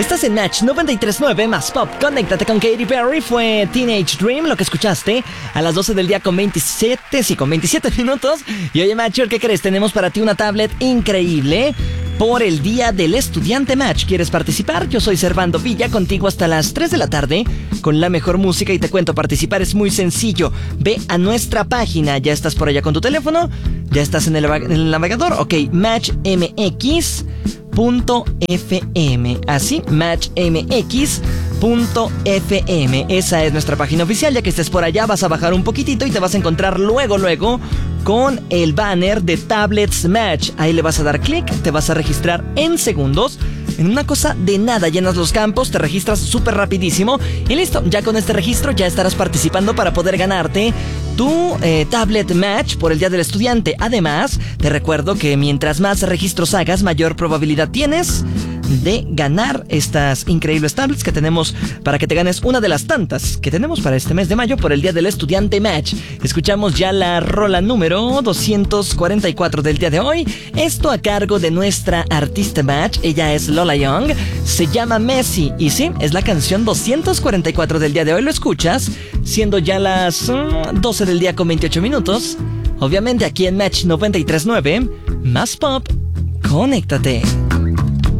Estás en Match 93.9 más Pop. Conéctate con Katy Perry. Fue Teenage Dream lo que escuchaste a las 12 del día con 27 minutos. Y oye, Matcher, ¿qué crees? Tenemos para ti una tablet increíble por el Día del Estudiante. Match, ¿quieres participar? Yo soy Servando Villa, contigo hasta las 3 de la tarde con la mejor música. Y te cuento, participar es muy sencillo. Ve a nuestra página. ¿Ya estás por allá con tu teléfono? ¿Ya estás en el navegador? Ok, matchmx.fm. Así, matchmx.fm. Esa es nuestra página oficial. Ya que estés por allá, vas a bajar un poquitito y te vas a encontrar luego con el banner de Tablets Match. Ahí le vas a dar clic, te vas a registrar en segundos. En una cosa de nada, llenas los campos, te registras súper rapidísimo y listo. Ya con este registro ya estarás participando para poder ganarte tu Tablet Match por el Día del Estudiante. Además, te recuerdo que mientras más registros hagas, mayor probabilidad tienes de ganar estas increíbles tablets que tenemos para que te ganes una de las tantas que tenemos para este mes de mayo por el Día del Estudiante Match. Escuchamos ya la rola número 244 del día de hoy. Esto a cargo de nuestra artista Match. Ella es Lola Young. Se llama Messi. Y sí, es la canción 244 del día de hoy. Lo escuchas siendo ya las 12 del día con 28 minutos. Obviamente aquí en Match 93.9 más Pop. Conéctate.